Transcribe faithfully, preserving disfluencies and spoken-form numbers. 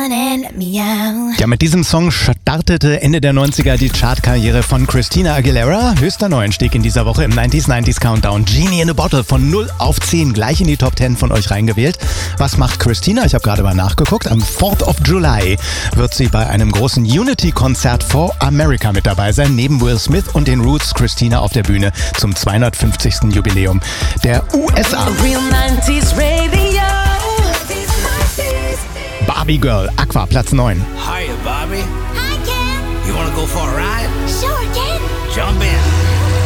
and meow. Ja, mit diesem Song startete Ende der neunziger die Chartkarriere von Christina Aguilera. Höchster Neuanstieg in dieser Woche im neunziger neunziger Countdown. Genie in a Bottle von null auf zehn, gleich in die Top zehn von euch reingewählt. Was macht Christina? Ich habe gerade mal nachgeguckt. Am fourth of July wird sie bei einem großen Unity-Konzert for America mit dabei sein. Neben Will Smith und den Roots Christina auf der Bühne zum zweihundertfünfzigsten Jubiläum der U S A. Barbie Girl, Aqua, Platz neun. Hiya, Bobby. Hi, Ken. You wanna go for a ride? Sure, Ken. Jump in.